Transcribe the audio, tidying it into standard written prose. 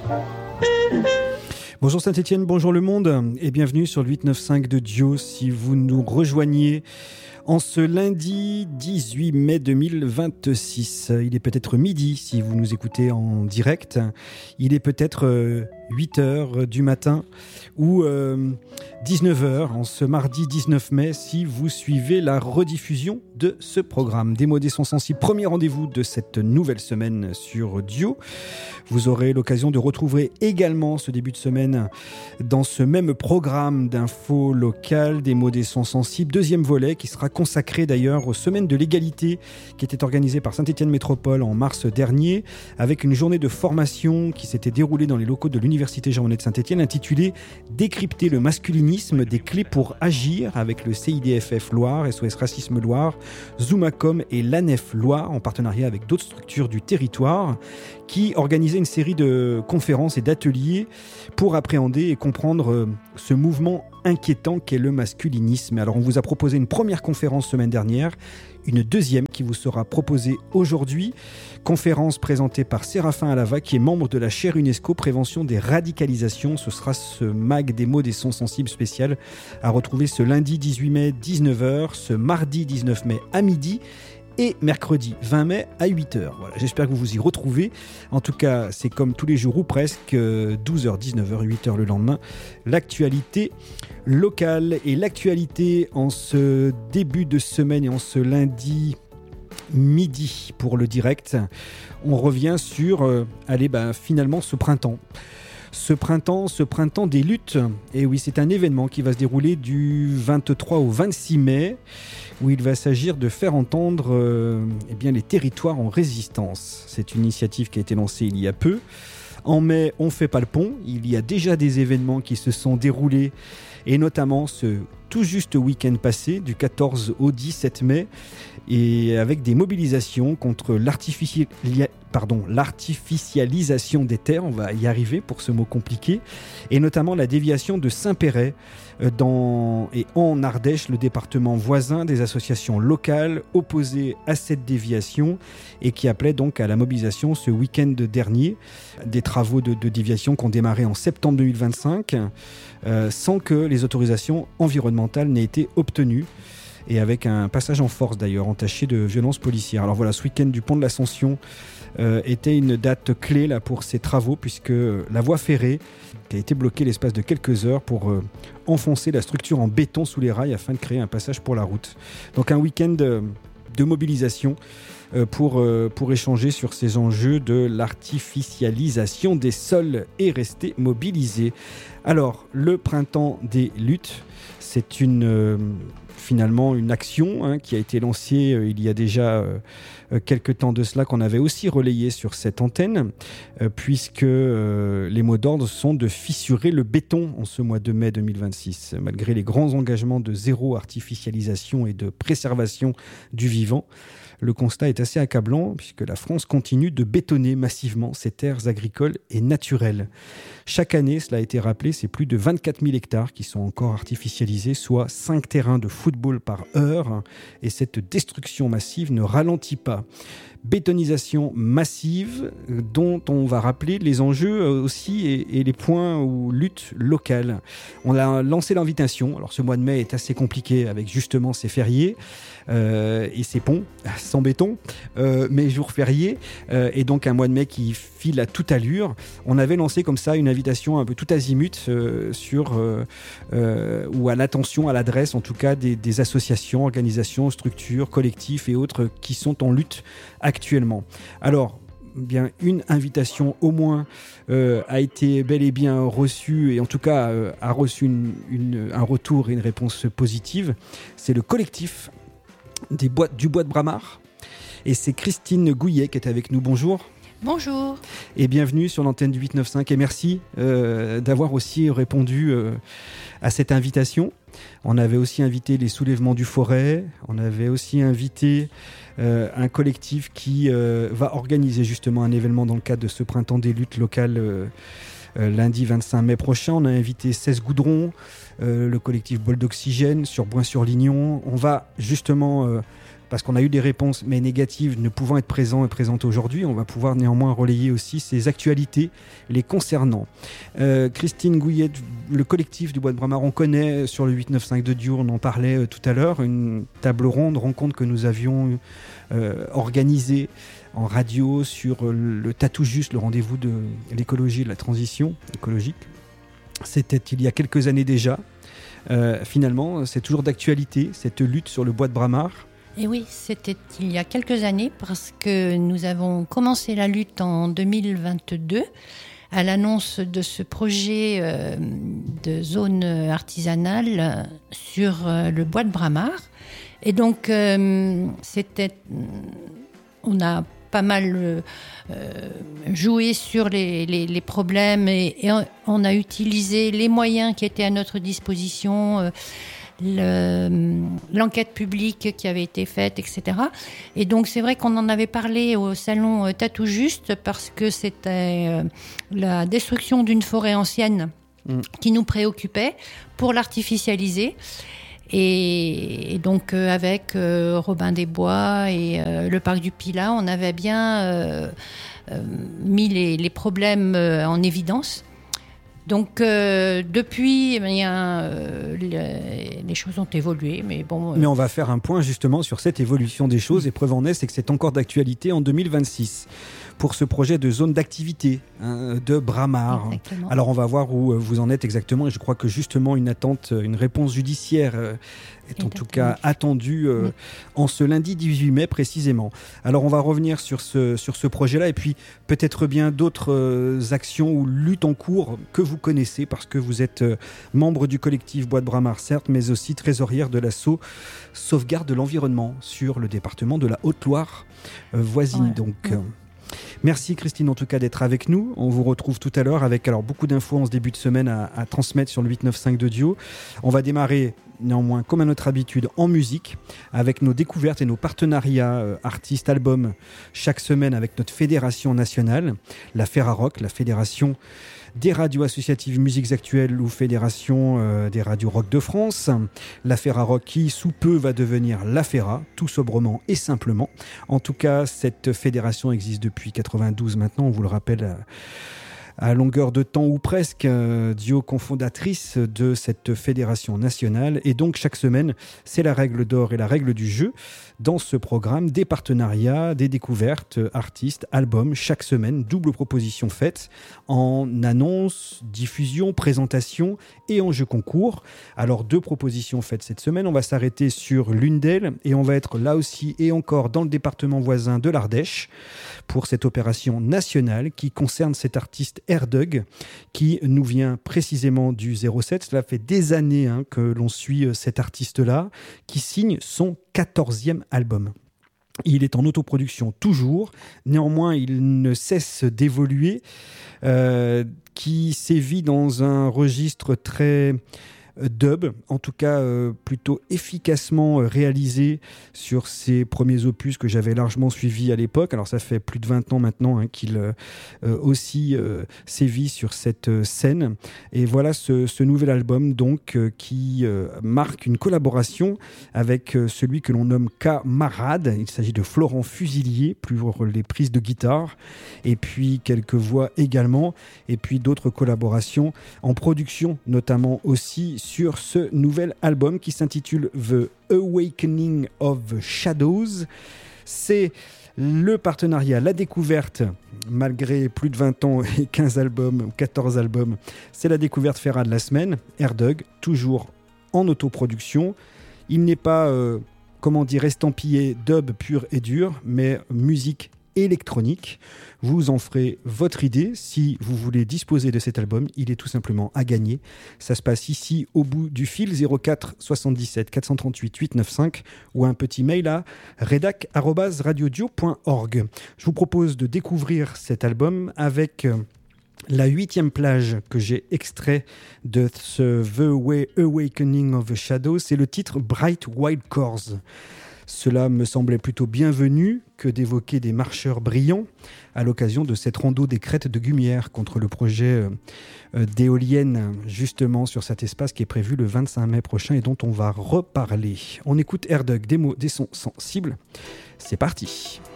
Bonjour Saint-Étienne, bonjour le monde et bienvenue sur le 895 de Dio. Si vous nous rejoignez en ce lundi 18 mai 2026, il est peut-être midi si vous nous écoutez en direct, il est peut-être 8h du matin ou 19h en ce mardi 19 mai si vous suivez la rediffusion de ce programme. Des mots, des sons sensibles, premier rendez-vous de cette nouvelle semaine sur Dio. Vous aurez l'occasion de retrouver également ce début de semaine dans ce même programme d'infos locales, des mots, des sons sensibles, deuxième volet qui sera consacré d'ailleurs aux semaines de l'égalité qui était organisée par Saint-Étienne Métropole en mars dernier avec une journée de formation qui s'était déroulée dans les locaux de l'Université Jean-Monnet de Saint-Étienne intitulée « Décrypter le masculinisme, des clés pour agir » avec le CIDFF Loire, SOS Racisme Loire, Zoomacom et l'ANEF Loire en partenariat avec d'autres structures du territoire qui organisaient une série de conférences et d'ateliers pour appréhender et comprendre ce mouvement inquiétant qu'est le masculinisme. Alors on vous a proposé une première conférence semaine dernière, une deuxième qui vous sera proposée aujourd'hui. Conférence présentée par Séraphin Alava qui est membre de la chaire UNESCO Prévention des radicalisations. Ce sera ce mag des mots des sons sensibles spécial à retrouver ce lundi 18 mai 19h, ce mardi 19 mai à midi et mercredi 20 mai à 8h. Voilà, j'espère que vous vous y retrouvez. En tout cas, c'est comme tous les jours ou presque, 12h, 19h, 8h le lendemain, l'actualité locale. Et l'actualité en ce début de semaine et en ce lundi midi pour le direct, on revient sur, finalement, ce printemps. Ce printemps des luttes, et oui, c'est un événement qui va se dérouler du 23 au 26 mai, où il va s'agir de faire entendre les territoires en résistance. C'est une initiative qui a été lancée il y a peu. En mai, on ne fait pas le pont. Il y a déjà des événements qui se sont déroulés, et notamment ce tout juste week-end passé, du 14 au 17 mai, et avec des mobilisations contre l'artificialisation des terres, on va y arriver pour ce mot compliqué, et notamment la déviation de Saint-Péret en Ardèche, le département voisin, des associations locales opposées à cette déviation et qui appelaient donc à la mobilisation ce week-end dernier. Des travaux de déviation qui ont démarré en septembre 2025 sans que les autorisations environnementales n'aient été obtenues. Et avec un passage en force d'ailleurs, entaché de violences policières. Alors voilà, ce week-end du pont de l'Ascension était une date clé là, pour ces travaux, puisque la voie ferrée qui a été bloquée l'espace de quelques heures pour enfoncer la structure en béton sous les rails afin de créer un passage pour la route. Donc un week-end de mobilisation pour échanger sur ces enjeux de l'artificialisation des sols et rester mobilisés. Alors, le printemps des luttes, c'est finalement une action qui a été lancée il y a déjà quelques temps de cela, qu'on avait aussi relayé sur cette antenne, puisque les mots d'ordre sont de fissurer le béton en ce mois de mai 2026. Malgré les grands engagements de zéro artificialisation et de préservation du vivant, le constat est assez accablant puisque la France continue de bétonner massivement ses terres agricoles et naturelles. Chaque année, cela a été rappelé, c'est plus de 24 000 hectares qui sont encore artificialisés, soit 5 terrains de football par heure. Et cette destruction massive ne ralentit pas. Bétonisation massive dont on va rappeler les enjeux aussi et les points ou luttes locales. On a lancé l'invitation. Alors ce mois de mai est assez compliqué avec justement ces fériés et ces ponts sans béton, mais jours fériés et donc un mois de mai qui file à toute allure. On avait lancé comme ça une invitation un peu tout azimut ou à l'attention, à l'adresse en tout cas des associations, organisations, structures, collectifs et autres qui sont en lutte actuellement. Alors, bien, une invitation au moins a été bel et bien reçue et en tout cas a reçu un retour et une réponse positive. C'est le collectif du bois de Bramar et c'est Christine Gouillet qui est avec nous. Bonjour. Bonjour. Et bienvenue sur l'antenne du 895 et merci d'avoir aussi répondu à cette invitation. On avait aussi invité les Soulèvements du Forêt, on avait aussi invité un collectif qui va organiser justement un événement dans le cadre de ce printemps des luttes locales lundi 25 mai prochain. On a invité 16 Goudrons, le collectif Bol d'Oxygène sur Boin-sur-Lignon. On va justement parce qu'on a eu des réponses, mais négatives, ne pouvant être présentes aujourd'hui. On va pouvoir néanmoins relayer aussi ces actualités les concernant. Christine Gouillet, le collectif du Bois de Bramar, on connaît sur le 895 de Diou, on en parlait tout à l'heure, une table ronde, rencontre que nous avions organisée en radio sur le Tatou Juste, le rendez-vous de l'écologie et de la transition écologique. C'était il y a quelques années déjà. Finalement, c'est toujours d'actualité, cette lutte sur le Bois de Bramar. Et oui, c'était il y a quelques années parce que nous avons commencé la lutte en 2022 à l'annonce de ce projet de zone artisanale sur le Bois de Bramar. Et donc, on a pas mal joué sur les problèmes et on a utilisé les moyens qui étaient à notre disposition, l'enquête publique qui avait été faite, etc. Et donc c'est vrai qu'on en avait parlé au salon Tatou Juste parce que c'était la destruction d'une forêt ancienne qui nous préoccupait pour l'artificialiser. Et donc avec Robin des Bois et le parc du Pilat, on avait bien mis les problèmes en évidence. Donc depuis, les choses ont évolué, mais bon. Mais on va faire un point justement sur cette évolution des choses. Et preuve en est, c'est que c'est encore d'actualité en 2026 pour ce projet de zone d'activité de Bramar. Exactement. Alors on va voir où vous en êtes exactement. Et je crois que justement une réponse judiciaire est en tout cas attendue en ce lundi 18 mai précisément. Alors on va revenir sur ce projet-là et puis peut-être bien d'autres actions ou luttes en cours que vous connaissez parce que vous êtes membre du collectif Bois de Bramar, certes, mais aussi trésorière de l'asso Sauvegarde de l'environnement sur le département de la Haute-Loire voisine. Merci Christine en tout cas d'être avec nous. On vous retrouve tout à l'heure avec beaucoup d'infos en ce début de semaine à transmettre sur le 895 de Diou. On va démarrer néanmoins comme à notre habitude en musique avec nos découvertes et nos partenariats artistes, albums chaque semaine avec notre fédération nationale, la FERAROC, la fédération des radios associatives musiques actuelles ou fédération des radios rock de France. La FERAROC qui sous peu va devenir la FERA, tout sobrement et simplement. En tout cas, cette fédération existe depuis 92 maintenant, on vous le rappelle à longueur de temps ou presque, Dio cofondatrice de cette fédération nationale. Et donc chaque semaine, c'est la règle d'or et la règle du jeu dans ce programme, des partenariats, des découvertes, artistes, albums, chaque semaine, double proposition faite en annonce, diffusion, présentation et en jeu concours. Alors 2 propositions faites cette semaine, on va s'arrêter sur l'une d'elles et on va être là aussi et encore dans le département voisin de l'Ardèche pour cette opération nationale qui concerne cet artiste Erdug qui nous vient précisément du 07. Cela fait des années que l'on suit cet artiste-là qui signe son 14e album. Il est en autoproduction toujours, néanmoins il ne cesse d'évoluer, qui sévit dans un registre très dub, en tout cas plutôt efficacement réalisé sur ses premiers opus que j'avais largement suivis à l'époque. Alors ça fait plus de 20 ans maintenant qu'il aussi sévit sur cette scène. Et voilà ce nouvel album donc qui marque une collaboration avec celui que l'on nomme Camarade. Il s'agit de Florent Fusilier pour les prises de guitare et puis quelques voix également et puis d'autres collaborations en production notamment aussi sur ce nouvel album qui s'intitule The Awakening of Shadows. C'est le partenariat, la découverte, malgré plus de 20 ans et 15 albums, 14 albums, c'est la découverte Fera de la semaine. Erdug, toujours en autoproduction. Il n'est pas, estampillé dub pur et dur, mais musique électronique. Vous en ferez votre idée. Si vous voulez disposer de cet album, il est tout simplement à gagner. Ça se passe ici au bout du fil 04 77 438 895 ou un petit mail à redac@radiodio.org. Je vous propose de découvrir cet album avec la 8e plage que j'ai extrait de ce The Awakening of the Shadows. C'est le titre Bright Wild Cores. Cela me semblait plutôt bienvenu que d'évoquer des marcheurs brillants à l'occasion de cette rando des crêtes de Gumière contre le projet d'éolienne justement sur cet espace qui est prévu le 25 mai prochain et dont on va reparler. On écoute Erdug, des mots, des sons sensibles. C'est parti.